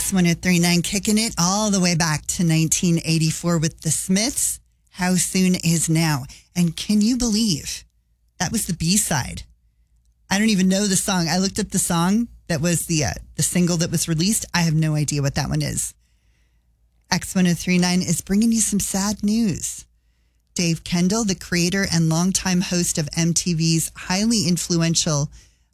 X1039 kicking it all the way back to 1984 with the Smiths. How Soon Is Now. And can you believe that was the B-side? I don't even know the song. I looked up the song that was the single that was released. I have no idea what that one is. X1039 is bringing you some sad news. Dave Kendall, the creator and longtime host of MTV's highly influential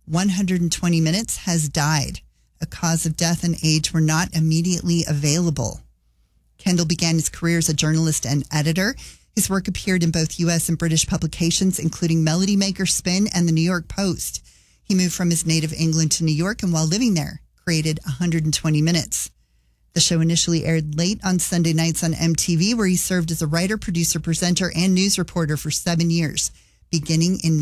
120 Minutes, has died. A cause of death and age were not immediately available. Kendall began his career as a journalist and editor. His work appeared in both U.S. and British publications, including Melody Maker, Spin, and the New York Post. He moved from his native England to New York, and while living there, created 120 Minutes. The show initially aired late on Sunday nights on MTV, where he served as a writer, producer, presenter, and news reporter for 7 years, beginning in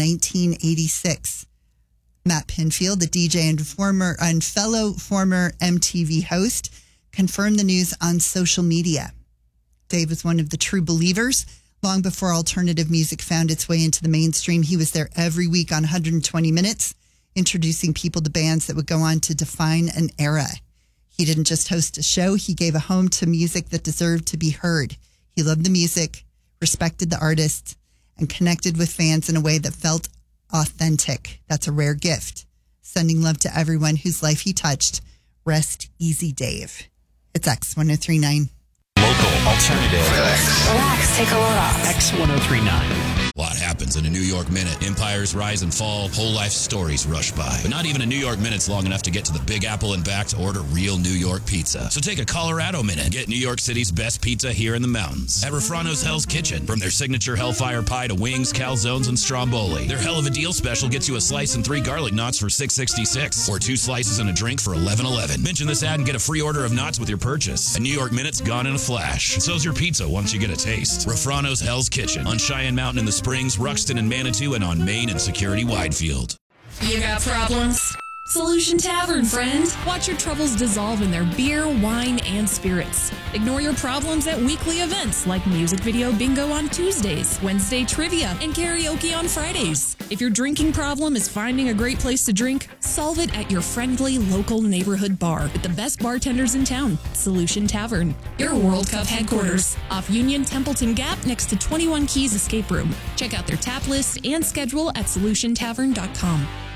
1986. Matt Pinfield, the DJ and fellow former MTV host, confirmed the news on social media. Dave was one of the true believers. Long before alternative music found its way into the mainstream, he was there every week on 120 Minutes, introducing people to bands that would go on to define an era. He didn't just host a show, he gave a home to music that deserved to be heard. He loved the music, respected the artists, and connected with fans in a way that felt authentic. That's a rare gift. Sending love to everyone whose life he touched. Rest easy, Dave. It's X1039. Local, alternative. Relax, take a load off. X1039. A lot happens in a New York minute. Empires rise and fall, whole life stories rush by. But not even a New York minute's long enough to get to the Big Apple and back to order real New York pizza. So take a Colorado minute. Get New York City's best pizza here in the mountains. At Refrano's Hell's Kitchen. From their signature Hellfire Pie to wings, calzones, and stromboli. Their Hell of a Deal special gets you a slice and 3 garlic knots for $6.66. Or 2 slices and a drink for $11.11. Mention this ad and get a free order of knots with your purchase. A New York minute's gone in a flash. And so's your pizza once you get a taste. Refrano's Hell's Kitchen. On Cheyenne Mountain in the Springs, Ruxton and Manitou, and on Main and Security Widefield. You got problems? Solution Tavern, friend. Watch your troubles dissolve in their beer, wine, and spirits. Ignore your problems at weekly events like music video bingo on Tuesdays, Wednesday trivia, and karaoke on Fridays. If your drinking problem is finding a great place to drink, solve it at your friendly local neighborhood bar with the best bartenders in town. Solution Tavern, your World Cup headquarters, off Union Templeton Gap next to 21 Keys Escape Room. Check out their tap list and schedule at solutiontavern.com.